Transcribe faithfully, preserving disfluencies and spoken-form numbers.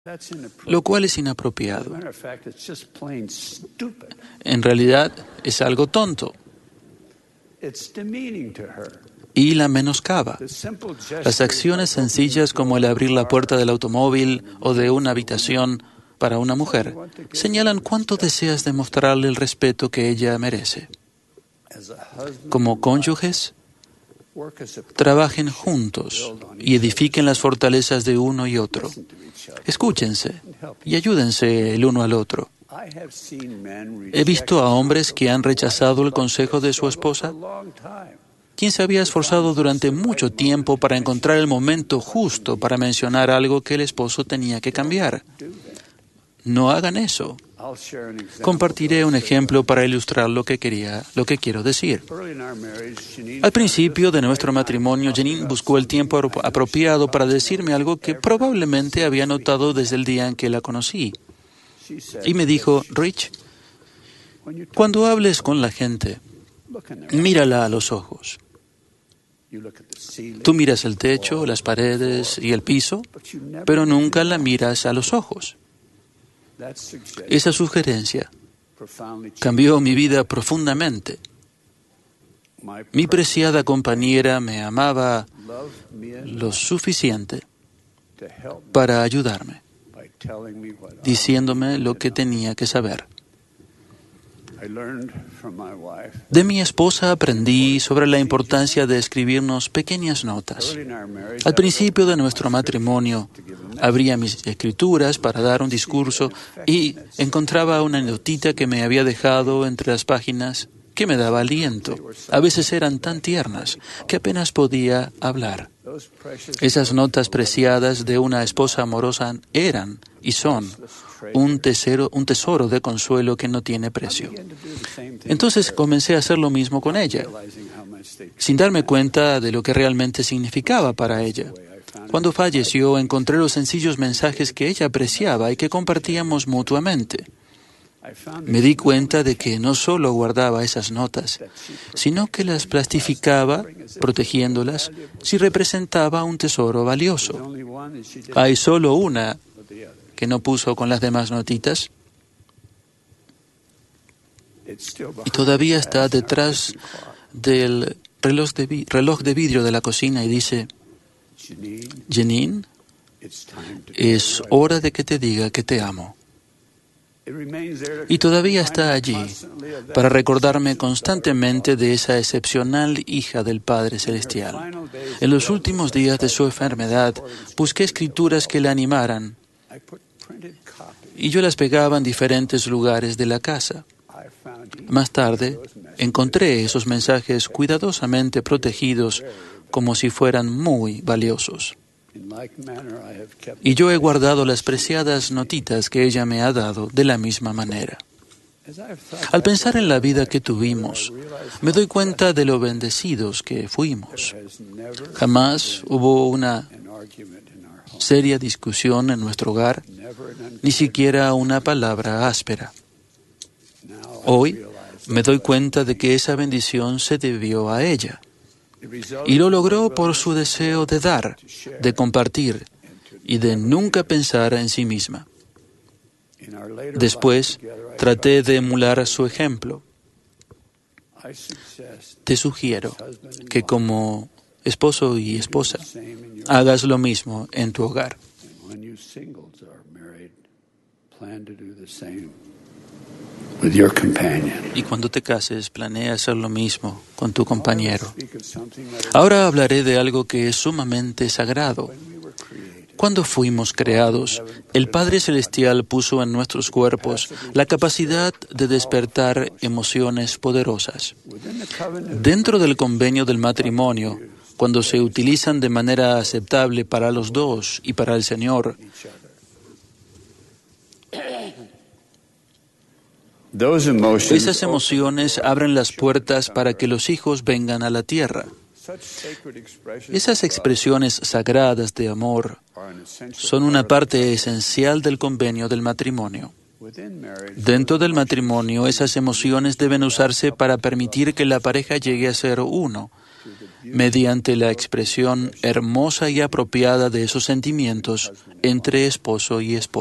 lo cual es inapropiado. En realidad, es algo tonto y la menoscaba. Las acciones sencillas como el abrir la puerta del automóvil o de una habitación para una mujer señalan cuánto deseas demostrarle el respeto que ella merece. Como cónyuges, trabajen juntos y edifiquen las fortalezas de uno y otro. Escúchense y ayúdense el uno al otro. He visto a hombres que han rechazado el consejo de su esposa, quien se había esforzado durante mucho tiempo para encontrar el momento justo para mencionar algo que el esposo tenía que cambiar. No hagan eso. Compartiré un ejemplo para ilustrar lo que quería, lo que quiero decir. Al principio de nuestro matrimonio, Janine buscó el tiempo apropiado para decirme algo que probablemente había notado desde el día en que la conocí. Y me dijo, Rich, cuando hables con la gente, mírala a los ojos. Tú miras el techo, las paredes y el piso, pero nunca la miras a los ojos. Esa sugerencia cambió mi vida profundamente. Mi preciada compañera me amaba lo suficiente para ayudarme, diciéndome lo que tenía que saber. De mi esposa aprendí sobre la importancia de escribirnos pequeñas notas. Al principio de nuestro matrimonio, abría mis escrituras para dar un discurso y encontraba una notita que me había dejado entre las páginas que me daba aliento. A veces eran tan tiernas que apenas podía hablar. Esas notas preciadas de una esposa amorosa eran y son un tesoro, un tesoro de consuelo que no tiene precio. Entonces comencé a hacer lo mismo con ella, sin darme cuenta de lo que realmente significaba para ella. Cuando falleció, encontré los sencillos mensajes que ella apreciaba y que compartíamos mutuamente. Me di cuenta de que no solo guardaba esas notas, sino que las plastificaba, protegiéndolas, si representaba un tesoro valioso. Hay solo una que no puso con las demás notitas y todavía está detrás del reloj de, vi- reloj de vidrio de la cocina y dice, Janine, es hora de que te diga que te amo. Y todavía está allí para recordarme constantemente de esa excepcional hija del Padre Celestial. En los últimos días de su enfermedad, busqué escrituras que la animaran y yo las pegaba en diferentes lugares de la casa. Más tarde, encontré esos mensajes cuidadosamente protegidos como si fueran muy valiosos. Y yo he guardado las preciadas notitas que ella me ha dado de la misma manera. Al pensar en la vida que tuvimos, me doy cuenta de lo bendecidos que fuimos. Jamás hubo una seria discusión en nuestro hogar, ni siquiera una palabra áspera. Hoy me doy cuenta de que esa bendición se debió a ella. Y lo logró por su deseo de dar, de compartir y de nunca pensar en sí misma. Después, traté de emular su ejemplo. Te sugiero que como esposo y esposa, hagas lo mismo en tu hogar. Y cuando te cases, planea hacer lo mismo con tu compañero. Ahora hablaré de algo que es sumamente sagrado. Cuando fuimos creados, el Padre Celestial puso en nuestros cuerpos la capacidad de despertar emociones poderosas. Dentro del convenio del matrimonio, cuando se utilizan de manera aceptable para los dos y para el Señor, esas emociones abren las puertas para que los hijos vengan a la tierra. Esas expresiones sagradas de amor son una parte esencial del convenio del matrimonio. Dentro del matrimonio, esas emociones deben usarse para permitir que la pareja llegue a ser uno, mediante la expresión hermosa y apropiada de esos sentimientos entre esposo y esposa.